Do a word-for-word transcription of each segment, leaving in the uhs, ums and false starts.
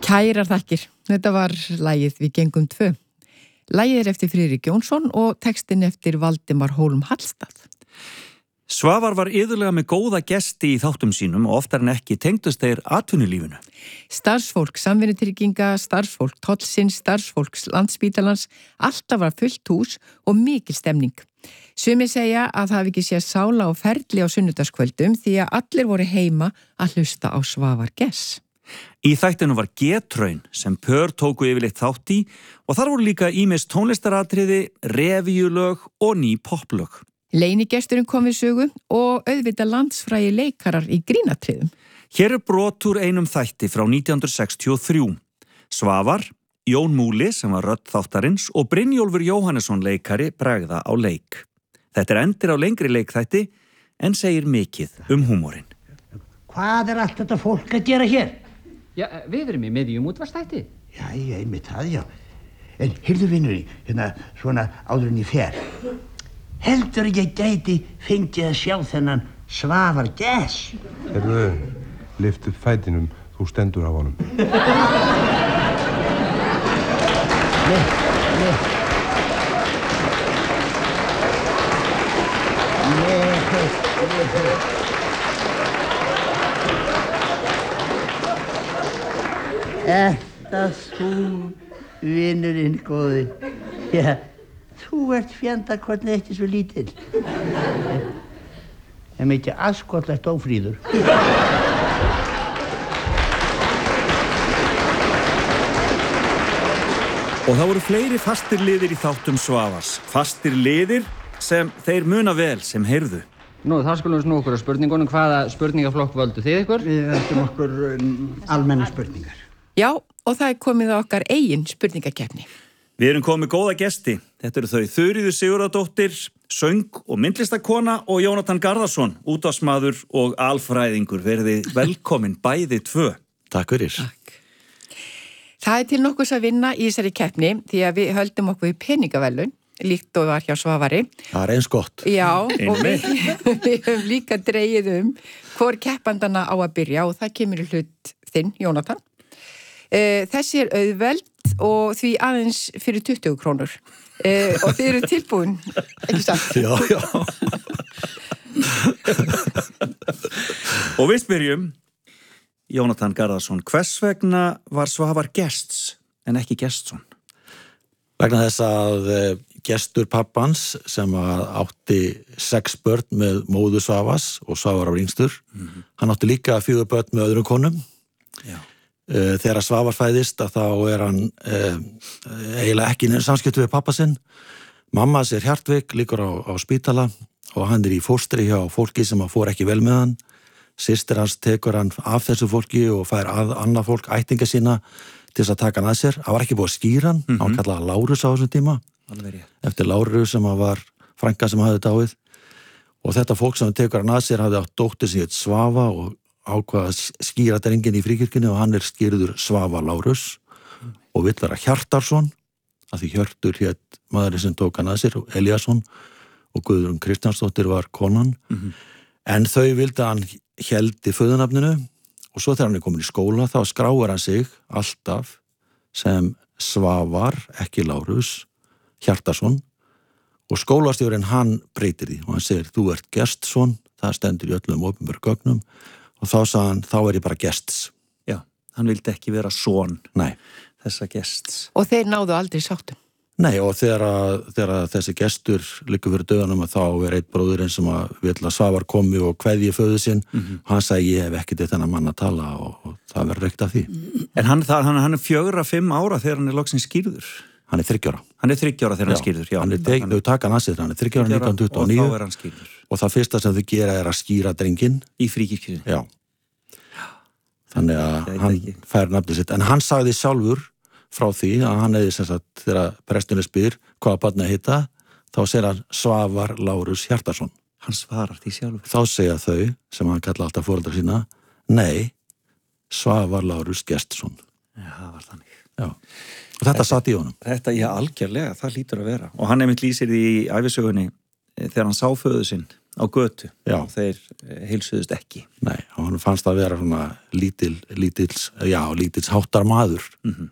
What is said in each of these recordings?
Kærar þakkir. Þetta var lagið Við gengum tvö. Lagið er eftir Friðrik Jónsson og textin eftir Valdimar Hólm Hallstað. Svavar var iðulega með góða gesti í þáttum sínum og oftar en ekki tengdust þeir atvinnulífinu. Starfsfólk samvinnutrygginga, starfsfólk tollsins, starfsfólks Landspítalans, alltaf var fullt hús og mikil stemning. Sumir segja að það hafi ekki séð sála og ferli á sunnudagskvöldum því að allir voru heima að hlusta á Svavar Gess. Í þættinu var Getraun sem pör tóku yfirleitt þátt í og þar voru líka ýmis tónlistaratriði, revíulög og ný poplög. Leynigesturinn kom við sögu og auðvitað landsfrægi leikarar í grínatriðum. Hér er brot úr einum þætti frá nítján hundruð sextíu og þrjú. Svavar, Jón Múli sem var rödd þáttarins og Brynjólfur Jóhannesson leikari bregða á leik. Þetta er endir á lengri leikþætti en segir mikið um húmorinn. Hvað er allt þetta fólk að gera hér? Já, við erum í miðjum útvarpsþætti. Já, ég einmitt það, já. En heyrðu vinurinn, hérna svona áður en ég fer. Heldur ég gæti fengið að sjá þennan Svavar Gess? Heyrðu, lyft upp fætinum, þú stendur á honum. Nei, nei. Nei, nei, nei. Þetta þú, vinurinn góði. Já, þú ert fjandakornið ekki svo lítill. En mikið askollegt ófríður. Og það voru fleiri fastir liðir í þáttum Svavars. Fastir liðir sem þeir muna vel sem heyrðu. Nú, þá skulum við snú okkur á spurningunum. Hvaða spurningaflokk völdu þið ykkur? Við ættum okkur um, almenna spurningar. Já, og það er komið á okkar eigin spurningakeppni. Við erum komið góða gesti. Þetta eru þau Þuríður Sigurðardóttir, söng- og myndlistakona og Jónatan Garðarsson, útvarpsmaður og alfræðingur. Verið velkomin bæði tvö. Takk fyrir. Takk. Það er til nokkurs að vinna í þessari keppni því að við höldum okkur í peningaverðlaun, líkt og var hjá Svavari. Það er eins gott. Já, og við, við höfum líka dregið um hvor keppandana á að byrja og það kemur í hlut þinn, Jónatan. Uh, þessi er auðveld og því aðeins fyrir tuttugu krónur. Uh, og þið eru tilbúin, ekki satt? Já, já. Og við spyrjum, Jónatan Garðarsson, hvers vegna var Svavar Gests en ekki Gestsson? Vegna þess að Gestur pappans sem átti sex börn með móður Svavars og Svavar var yngstur, mm-hmm. hann átti líka fjögur börn með öðrum konum. Já. Þegar Svavar fæðist að þá er hann eh, eiginlega ekki neina samskipti við pappa sinn. Mamma sér hjartveik, líkur á, á spítala og hann er í fóstri hjá fólki sem fór ekki vel með hann. Systir hans tekur hann af þessu fólki og fær að annað fólk ættinga sína til þess að taka hann að sér. Hann var ekki búið að skýra hann, mm-hmm. hann kallaði Lárus á þessum tíma. Eftir Lárus sem var frænka sem hafði dáið. Og þetta fólk sem tekur hann að sér hafði átt dóttir sem heit Svava og ákvað að skýra drenginn í fríkirkjunni og hann er skýrður Svavar Lárus mm. og vill vera Hjartarson að því Hjörtur hét maðurinn sem tók hann að sér og Elíasson og Guðrún Kristjánsdóttir var konan mm-hmm. en þau vildi hann héldi föðunafninu og svo þegar hann er komin í skóla þá skráir hann sig alltaf sem Svavar, ekki Lárus Hjartarson og skólastjórinn hann breytir því og hann segir þú ert Gestsson, það stendur í öllum opinberum gögnum og þá sagði hann, þá er ég bara Gests. Já, hann vildi ekki vera son Nei. Þessa Gests. Og þeir náðu aldrei sáttum. Nei, og þegar, að, þegar þessi gestur liggur fyrir döðanum þá er einn bróðurinn sem að vill að Svavar komi og kveðji föður sinn. Mm-hmm. Hann sagði, ég hef ekki til þennan mann að tala og, og það verður reykt af því. En hann, það, hann, hann er fjögra, fimm ára þegar hann er loksins skýrður. Hann er þryggjóra. Hann er þryggjóra þegar já, hann skýrður, já. Hann er teg, þau taka hann að sér, hann er þryggjóra nítján hundruð tuttugu og níu. Og þá er hann skýrður. Og það fyrsta sem þau gera er að skýra drenginn. Í fríkirkjunni. Já. Þannig að hann fær nafnið sitt. En hann sagði sjálfur frá því að hann hefði sem sagt, þegar prestunni spyr hvaða barnið heita, þá segir hann Svavar Lárus Hjartarson. Hann svarar því sjálfur. Þá segja þau, sem hann kalla alltaf foreldra sína, nei, Svavar Lárus Gestsson. Já, það var þannig. Já. Og þetta, þetta satt í honum. Þetta, já, algjörlega, það hlýtur að vera. Og hann einmitt lýsir því í ævisögunni þegar hann sá föður sinn á götu. Já. Og þeir heilsuðust ekki. Nei, og hann fannst að vera svona lítil, lítils, já, lítils háttar maður mm-hmm.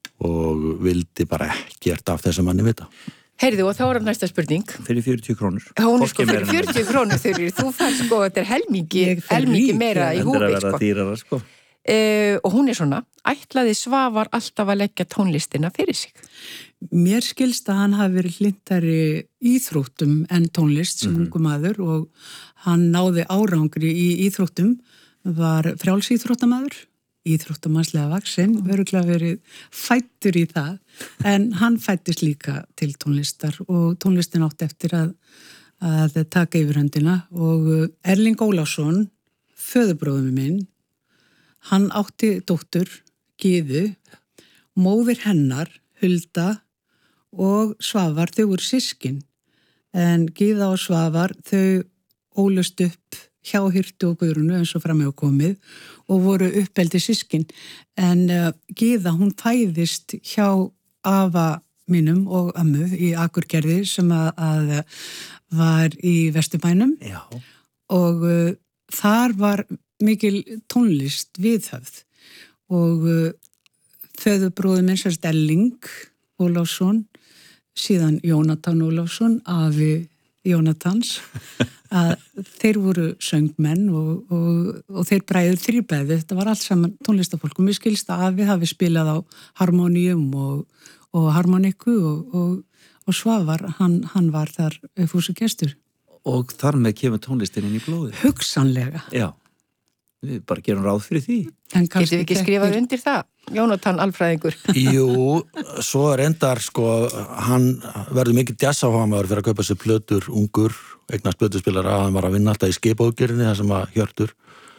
og vildi bara ekkert af þessum manni vita. Heyrðu, og þá er næsta spurning. Fyrir fjörutíu krónur. Hún er sko fyrir fjörutíu krónur þurrir. Þú fær sko, þetta er helmingi, helmingi meira í húfi, sko. Dýrara, sko. Uh, og hún er svona, ætlaði Svavar alltaf að leggja tónlistina fyrir sig? Mér skilst að hann hafi verið hlintari íþróttum en tónlist sem mm-hmm. ungu maður og hann náði árangri í íþróttum, var frjálsíþróttamaður, íþróttamanslega vaxinn, veruglega verið fættur í það, en hann fættist líka til tónlistar og tónlistin átti eftir að, að taka yfir höndina og Erling Ólafsson, föðurbróðum minn, hann átti dóttur, Gyðu, móðir hennar, Hulda og Svavar, þau voru systkin, en Gyða og Svavar, þau ólust upp hjá Hirtu og Guðrúnu eins og fram hefur komið og voru uppeldi systkin, en uh, Gyða, hún fæðist hjá afa mínum og ömmu í Akurgerði sem að, að var í Vesturbænum. Já. Og uh, þar var mikil tónlist viðhöfð og uh, föðurbróðir minn sérst Erling Ólafsson, síðan Jónatan Ólafsson, afi Jónatans, að þeir voru söngmenn og, og, og þeir bræður þrýbæði, þetta var allt saman tónlistafólk og mér skilst að afi hafi spilað á harmoníum og, og harmoniku og, og, og Svavar, hann, hann var þar fúsugestur. Og þar með kemur tónlistin inn í blóðið? Hugsanlega. Já, við bara gerum ráð fyrir því. Getum við ekki skrifað undir það? Jónatan alfræðingur. Jú, svo reyndar sko, hann verður mikið jazzahamaður fyrir að kaupa sér plötur, ungur, eignast plötuspilara, hann var að vinna alltaf í skipáðgjörni, þar sem að Hjörtur,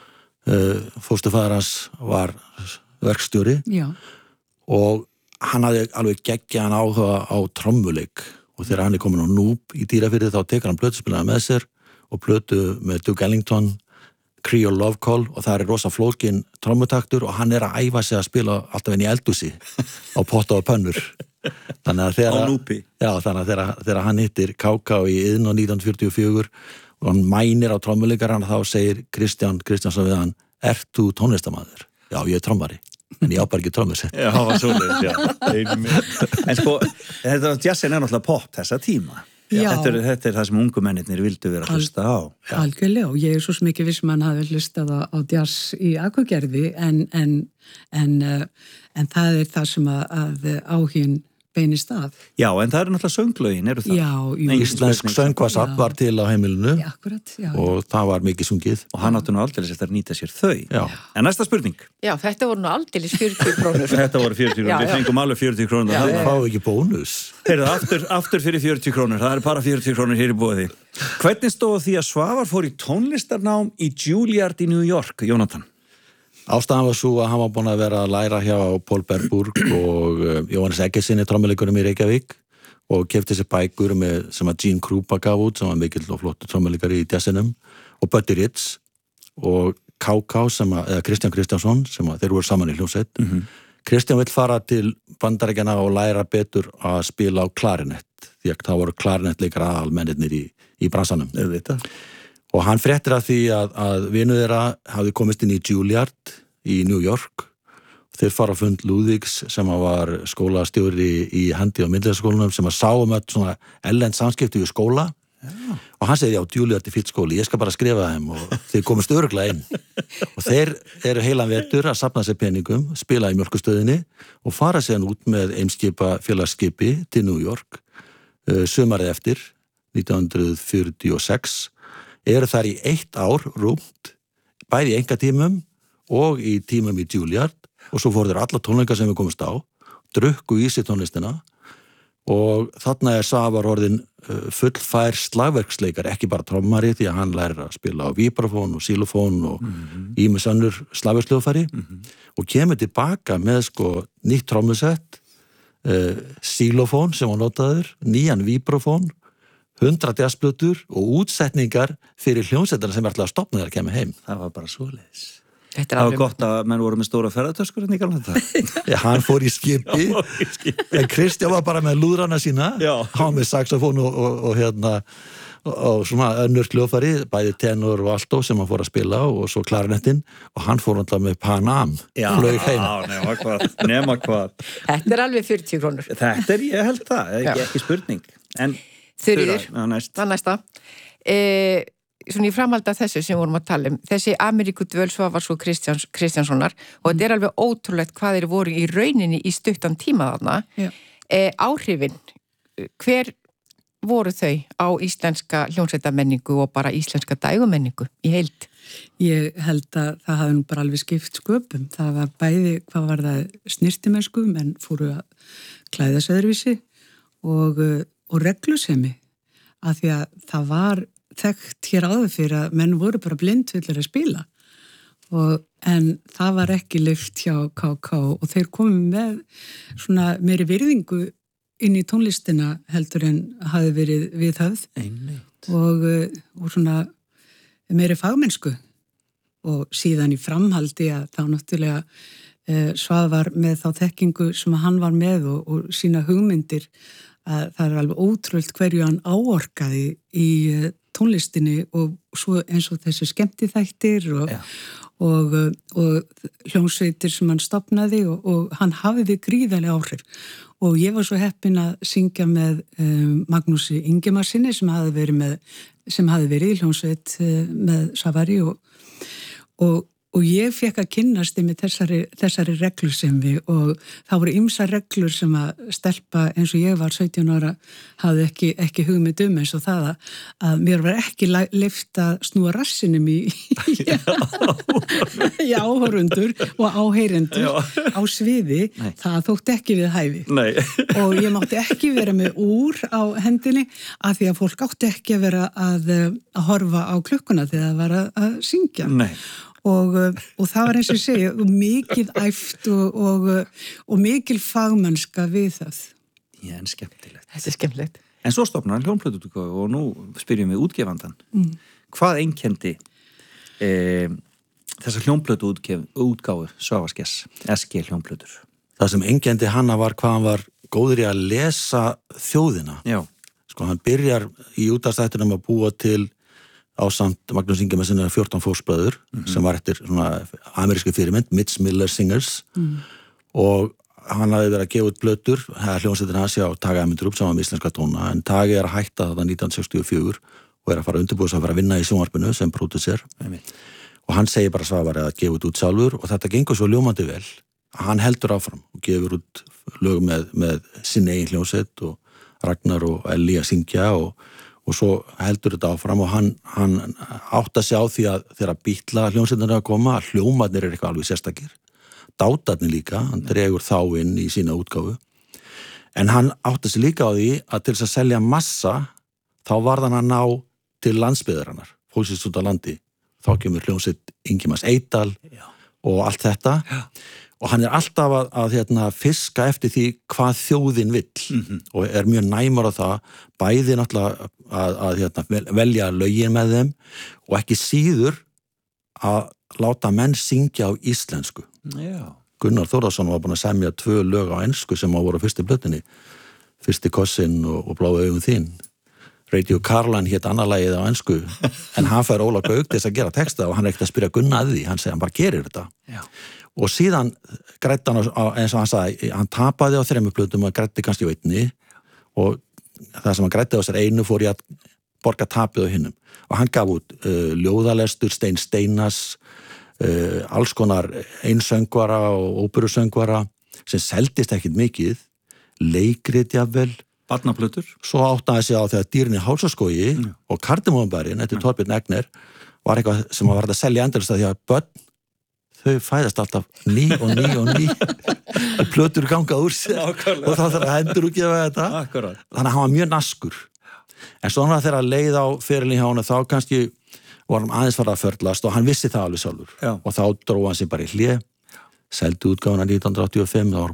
uh, fóstufæður hans var verkstjóri. Já. Og hann hafði alveg geggja hann áhuga á trommuleik og þegar hann er komin á Núb í Dýrafirði þá tekur hann plötuspilara með sér og plötu með Duke Ellington, Creole Love Call og það er rosa flókin trommutaktur og hann er að æfa sig að spila alltaf inn í eldhúsi á potta og pönnur. Þannig að þegar, á Núpi. Já, þannig að þegar, þegar hann hittir Ká Ká í Iðn á nítján hundruð fjörutíu og fjögur og hann mænir á trommuleikarann þá segir Kristján Kristjánsson við hann, ert þú tónlistarmaður? Já, ég er trommari. En ég á bara ekki trommusett. Já, það var svoleiðis, já. En sko, þetta jazzin er náttúrulega pop þessa tíma. Þetta er, þetta er það sem ungu mennirnir vildu vera að hlusta á. Algjörlega, og ég er svo mikið viss sem hann hafi hlustað á, á jazz í Akurgerði en, en, en, en það er það sem að, að áhuginn beinist að. Já, en það eru náttúrulega sönglögin, eru það? Já, jú. Íslensk söngvasafn var til á heimilinu. Já, akkurat, já. Og það var mikið sungið. Og hann átti nú aldeilis eftir að nýta sér þau. Já. En næsta spurning. Já, þetta voru nú aldeilis fjörutíu krónur. Þetta voru fjörutíu krónur, við fengum alveg fjörutíu krónur. Já, það fáið ekki bónus. Heyrðu, aftur, aftur fyrir fjörutíu krónur, það er bara fjörutíu krónur hér í boði. Hvernig stóð því að Svavar fór í tónlistarnám í Juilliard í New York, Jónatan? Ástæðan var svo að hann var búin að vera að læra hjá Pól Bergburg og uh, Jóhannes Eggertsinni, trommuleikurum í Reykjavík og keypti sér bækur með, sem að Gene Krupa gaf út, sem var mikill og flottur trommuleikari í jazzinum og Buddy Ritz og Ká Ká, sem að, eða Kristján Kristjánsson, sem að þeir voru saman í hljómsveit. Mm-hmm. Kristján vill fara til Bandaríkjanna og læra betur að spila á klarinett, því að það voru klarinettleikar aðalmennirnir í, í bransanum. Auðvitað. Og hann fréttir að því að, að vinu þeirra hafði komist inn í Juilliard í New York. Þeir fara að fund Lúðvíks sem var skólastjóri í hendi og myndlistaskólanum sem að sá um öll svona ellend samskipti við skóla. Já. Og hann segi, já, Juilliard er fýll skóli, ég skal bara skrifa þeim og þeir komist örugglega inn. Og þeir eru heilan vetur að safna sér peningum, spila í mjölkustöðinni og fara sér út með Eimskipa félagsskipi til New York uh, sumarið eftir, nítján hundruð fjörutíu og sex. Eru þar í eitt ár rúmt, bæði í engatímum og í tímum í Juilliard og svo fóru þeir alla tónleika sem við komumst á, drukku í sig tónlistina og þarna er Svavar orðin uh, fullfær slagverksleikar, ekki bara trommari því að hann lærir að spila á vibrafón og xylofón og ýmis mm-hmm. önnur slagverksljóðfæri mm-hmm. og kemur tilbaka með sko nýtt trommusett, uh, xylofón sem hann notaður, nýjan vibrafón, hundra jazzplötur og útsetningar fyrir hljómsveitarna sem er alltaf að stopna þegar að kemur heim. Það var bara svoleiðis. Það var gott að menn voru með stóra ferðartöskur en ekki alveg þetta. Já, hann fór í skipi, en Kristján var bara með lúðrana sína, hann var með saxofón og, og, og hérna og svona önnur hljóðfæri, bæði tenor og alto sem hann fór að spila og svo klarinettinn og hann fór alltaf með Pan-Am flög heim. Já, nema hvað, nema hvað. Þetta er alveg fjörutíu krónur. Þetta er, ég held það, ekki, ekki spurning. En Þuríður, það næst. það næsta. E, svona í framhaldi af þessu sem vorum að tala um, þessi Ameríkudvöl Svavars og Kristjáns, Kristjánssonar og þetta er alveg ótrúlegt hvað þeir voru í rauninni í stuttan tíma þarna. E, áhrifin, hver voru þau á íslenska hljómsveitamenningu og bara íslenska dægumenningu í heild? Ég held að það hafi nú bara alveg skipt sköpum. Það var bæði, hvað var það, snirtimennsku, menn fóru að klæða sig öðruvísi og, og reglusemi, af því að það var þekkt hér áður fyrir að menn voru bara blindfullir að spila. Og, en það var ekki lyft hjá K K og þeir komu með svona meiri virðingu inn í tónlistina heldur en hafi verið viðhöfð og, og svona meiri fagmennsku og síðan í framhaldi að þá náttúrulega eh, Svavar með þá þekkingu sem hann var með og, og sína hugmyndir að það er alveg ótrúlega hverju hann áorkaði í eh, tónlistinni og svo eins og þessu skemmtiþættir og, og, og hljómsveitir sem hann stofnaði og, og hann hafiði gríðarlega áhrif. Og ég var svo heppin að syngja með um, Magnúsi Ingimarsinni sem hafi verið með, sem hafi verið í hljómsveit uh, með Svavari og, og, og ég fekk að kynnast með þessari, þessari reglusemi og það voru ýmsar reglur sem að stelpa eins og ég var sautján ára hafði ekki, ekki hugmynd um eins og það að, að mér var ekki leyft að snúa rassinum í, í áhorundur og áheyrendur á sviði. Nei. Það þótti ekki við hæfi. Nei. Og ég mátti ekki vera með úr á hendinni af því að fólk átti ekki að vera að, að horfa á klukkuna þegar það var að, að syngja. Nei. Og, og það var eins og ég segja mikið æft og, og, og mikil fagmannska við það. Já, en skemmtilegt. Þetta er skemmtilegt. En svo stofnar hann hljómplötuútgáfu og nú spyrjum við útgefandan. Mm. Hvað einkenndi e, þessa hljómplötuútgáfu Svavars Gess, S G hljómplötur? Það sem einkenndi hana var hvað hann var góður í að lesa þjóðina. Já. Sko hann byrjar í útastættunum að búa til ásamt Magnús Ingimarsson er fjórtán fósbræður mm-hmm. sem var eftir svona amerísku fyrirmynd, Mitch Miller Singers mm. og hann hafði verið að gefa út blötur, hljómsveitin hans hjá Tage Amundrup sem var með íslenska tóna, en Tage er að hætta þetta nítján hundruð sextíu og fjögur og er að fara undirbúið að fara að vinna í sjónvarpinu sem pródúser og hann segir bara Svavari að gefa út sjálfur og þetta gengur svo ljómandi vel að hann heldur áfram og gefur út lög með, með sinni eigin hljómsveit og Ragnar og Elli að syngja og og svo heldur þetta áfram og hann, hann átta sig á því að þegar Bítla hljómsveitin er að koma, að hljómarnir er eitthvað alveg sérstakir, dátarnir líka, hann dregur þá inn í sína útgáfu, en hann átta sig líka á því að til þess að selja massa, þá var hann að ná til landsbyggðarinnar, fólksins út á landi, þá kemur hljómsveit Ingimars Eydal og allt þetta, Já. Og hann er alltaf að, að hérna, fiska eftir því hvað þjóðin vill mm-hmm. og er mjög næmur á það, bæði náttúrulega að, að hérna, velja lögin með þeim og ekki síður að láta menn syngja á íslensku. Já. Gunnar Þórðarsson var búin að semja tvö lög á ensku sem á voru á fyrstu blötunni, Fyrsti kossinn og, og Bláu augum þín. Radio Caroline hét annað lagið á ensku, en hann fær Óla Gauk til þess að gera texta og hann er ekkert að spyrja Gunnar að því, hann segir hann bara gerir þetta. Já. Og síðan grætti hann á, eins og hann sagði, hann tapaði á þremur plötum og grætti kannski á einni og það sem hann grætti á þessar einu fór ég að borga tapið á hinnum. Og hann gaf út uh, ljóðalestur, Stein Steinas, uh, alls konar einsöngvara og óperusöngvara sem seldist ekkit mikið, leikrit jafnvel. Barnaplötur. Svo áttaði sig á þegar Dýrin í hálsaskógi mm. og Kardamónbærin eftir Torbjörn Egner var eitthvað sem var verið að selja endurist að því að börn þau fæðast alltaf ný og ný og ný og plötur gangað úr sér og þá þarf að hendur úr gefa þetta. Akkurat. Þannig að hann var mjög naskur. En svona þegar leið á ferilin hjá hann þá kannski var hann aðeins farið að förlast og hann vissi það alveg sjálfur. Já. Og þá dróð hann sig bara í hlé, seldi útgáfuna nítján hundruð áttatíu og fimm, þá var